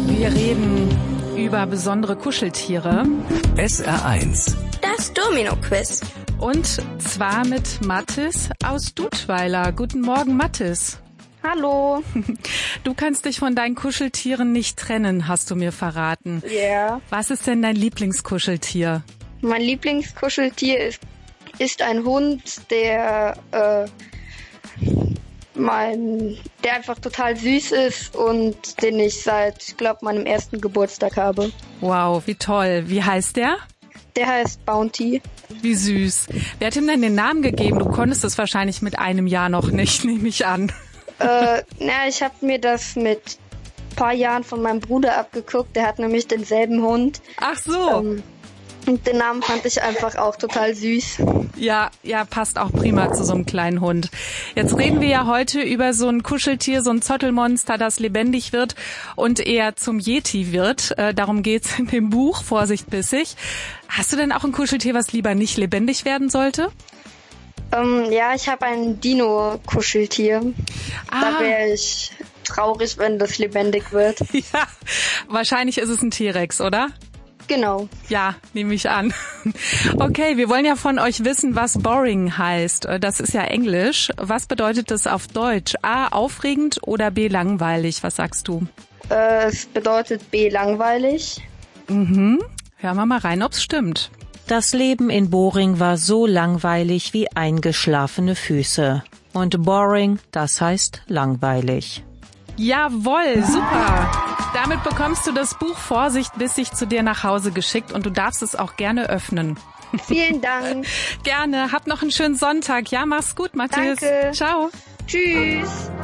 Wir reden über besondere Kuscheltiere. SR1. Das Domino-Quiz. Und zwar mit Mathis aus Dudweiler. Guten Morgen, Mathis. Hallo. Du kannst dich von deinen Kuscheltieren nicht trennen, hast du mir verraten. Ja. Yeah. Was ist denn dein Lieblingskuscheltier? Mein Lieblingskuscheltier ist ein Hund, der einfach total süß ist und den ich seit, meinem ersten Geburtstag habe. Wow, wie toll. Wie heißt der? Der heißt Bounty. Wie süß. Wer hat ihm denn den Namen gegeben? Du konntest es wahrscheinlich mit einem Jahr noch nicht, nehme ich an. Ich habe mir das mit ein paar Jahren von meinem Bruder abgeguckt. Der hat nämlich denselben Hund. Ach so. Und den Namen fand ich einfach auch total süß. Ja, passt auch prima zu so einem kleinen Hund. Jetzt reden wir ja heute über so ein Kuscheltier, so ein Zottelmonster, das lebendig wird und eher zum Yeti wird. Darum geht's in dem Buch, Vorsicht bissig. Hast du denn auch ein Kuscheltier, was lieber nicht lebendig werden sollte? Ich habe ein Dino-Kuscheltier. Da wäre ich traurig, wenn das lebendig wird. Ja, wahrscheinlich ist es ein T-Rex, oder? Genau. Ja, nehme ich an. Okay, wir wollen ja von euch wissen, was boring heißt. Das ist ja Englisch. Was bedeutet das auf Deutsch? A, aufregend oder B, langweilig? Was sagst du? Es bedeutet B, langweilig. Hören wir mal rein, ob's stimmt. Das Leben in Boring war so langweilig wie eingeschlafene Füße. Und boring, das heißt langweilig. Jawohl, super. Damit bekommst du das Buch Vorsicht bissig zu dir nach Hause geschickt und du darfst es auch gerne öffnen. Vielen Dank. Gerne. Hab noch einen schönen Sonntag. Ja, mach's gut, Mathis. Danke. Ciao. Tschüss.